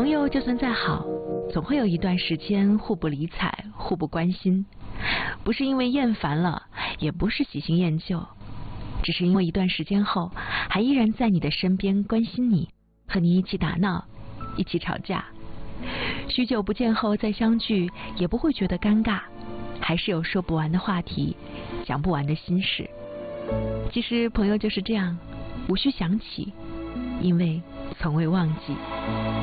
朋友就算再好，总会有一段时间互不理睬，互不关心，不是因为厌烦了，也不是喜新厌旧，只是因为一段时间后，还依然在你的身边关心你，和你一起打闹，一起吵架。许久不见后再相聚，也不会觉得尴尬，还是有说不完的话题，讲不完的心事。其实朋友就是这样，无需想起，因为从未忘记。